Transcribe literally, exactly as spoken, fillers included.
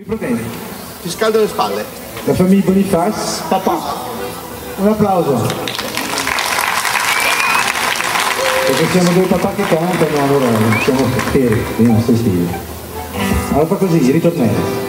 Problemi. Ti scaldo le spalle. La famiglia Boniface. Papà. Un applauso. Perché siamo due papà che cantano, allora siamo fieri, i nostri stili. Allora fa così, ritornello.